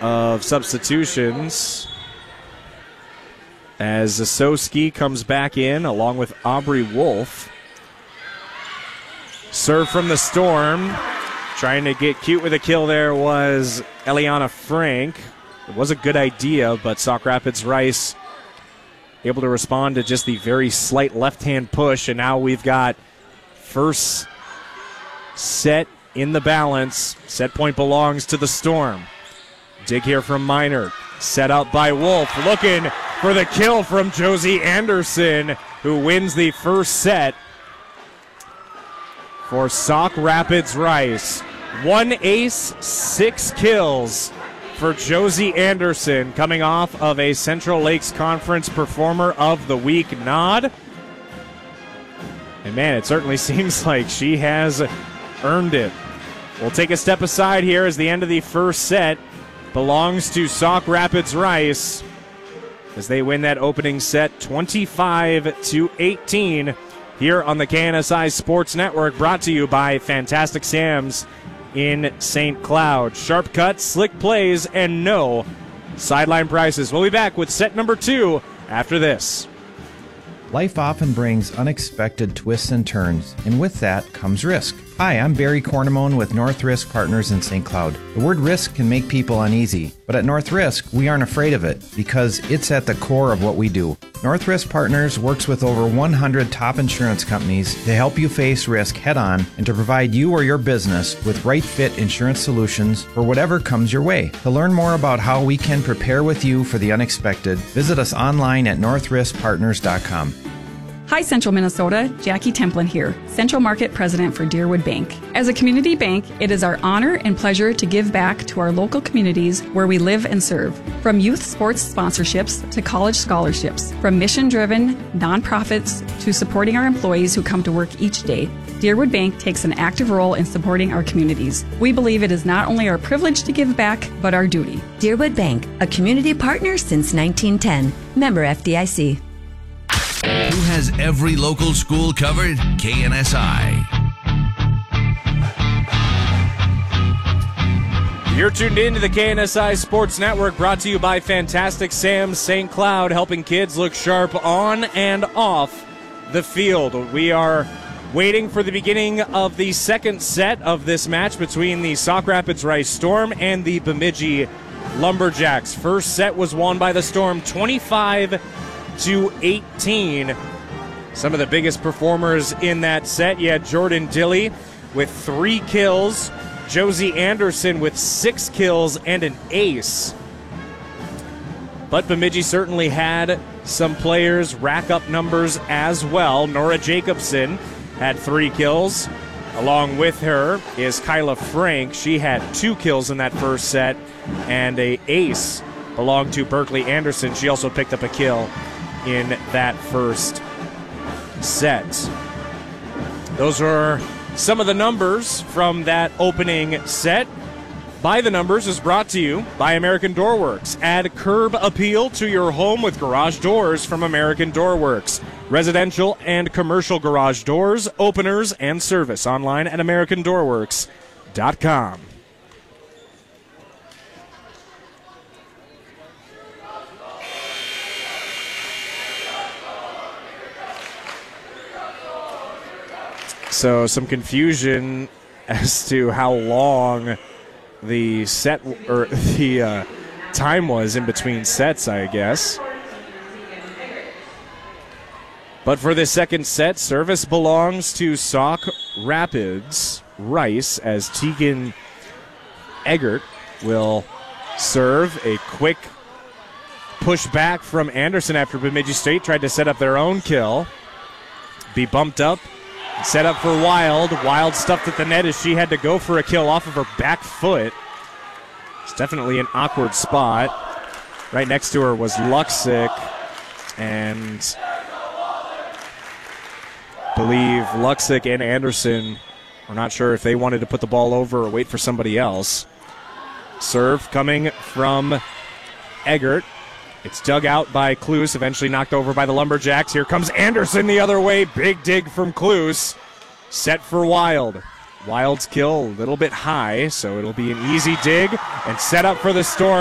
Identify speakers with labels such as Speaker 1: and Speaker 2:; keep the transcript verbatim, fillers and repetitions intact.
Speaker 1: of substitutions as Zasowski comes back in along with Aubrey Wolf. Serve from the Storm. Trying to get cute with a kill there was Eliana Frank. It was a good idea, but Sauk Rapids Rice able to respond to just the very slight left-hand push, and now we've got first set in the balance. Set point belongs to the Storm. Dig here from Minor. Set up by Wolf, looking for the kill from Josie Anderson, who wins the first set for Sauk Rapids Rice. One ace, six kills for Josie Anderson, coming off of a Central Lakes Conference Performer of the Week nod. And man, it certainly seems like she has earned it. We'll take a step aside here as the end of the first set belongs to Sauk Rapids Rice as they win that opening set twenty-five to eighteen here on the K N S I Sports Network, brought to you by Fantastic Sam's in Saint Cloud. Sharp cuts, slick plays, and no sideline prices. We'll be back with set number two after this.
Speaker 2: Life often brings unexpected twists and turns, and with that comes risk. Hi, I'm Barry Cornamone with North Risk Partners in Saint Cloud. The word risk can make people uneasy, but at North Risk, we aren't afraid of it because it's at the core of what we do. North Risk Partners works with over one hundred top insurance companies to help you face risk head-on and to provide you or your business with right-fit insurance solutions for whatever comes your way. To learn more about how we can prepare with you for the unexpected, visit us online at north risk partners dot com.
Speaker 3: Hi, Central Minnesota. Jackie Templin here, Central Market President for Deerwood Bank. As a community bank, it is our honor and pleasure to give back to our local communities where we live and serve. From youth sports sponsorships to college scholarships, from mission-driven nonprofits to supporting our employees who come to work each day, Deerwood Bank takes an active role in supporting our communities. We believe it is not only our privilege to give back, but our duty.
Speaker 4: Deerwood Bank, a community partner since nineteen ten. Member F D I C.
Speaker 5: Who has every local school covered? K N S I.
Speaker 1: You're tuned in to the K N S I Sports Network, brought to you by Fantastic Sam's Saint Cloud, helping kids look sharp on and off the field. We are waiting for the beginning of the second set of this match between the Sauk Rapids Rice Storm and the Bemidji Lumberjacks. First set was won by the Storm twenty-five to eighteen. Some of the biggest performers in that set, you had Jordan Dilly with three kills, Josie Anderson with six kills and an ace. But Bemidji certainly had some players rack up numbers as well. Nora Jacobson had three kills. Along with her is Kyla Frank. She had two kills in that first set, and a ace belonged to Berkeley Anderson. She also picked up a kill in that first set. Those are some of the numbers from that opening set. By the Numbers is brought to you by American Door Works. Add curb appeal to your home with garage doors from American Door Works. Residential and commercial garage doors, openers, and service online at american door works dot com. So some confusion as to how long the set or the uh, time was in between sets, I guess. But for the second set, service belongs to Sauk Rapids Rice as Tegan Eggert will serve. A quick push back from Anderson after Bemidji State tried to set up their own kill. Be bumped up. Set up for Wild. Wild stuffed at the net as she had to go for a kill off of her back foot. It's definitely an awkward spot. Right next to her was Luxick, and I believe Luxick and Anderson are not sure if they wanted to put the ball over or wait for somebody else. Serve coming from Eggert. It's dug out by Kloos, eventually knocked over by the Lumberjacks. Here comes Anderson the other way. Big dig from Kloos. Set for Wild. Wild's kill a little bit high, so it'll be an easy dig and set up for the Storm.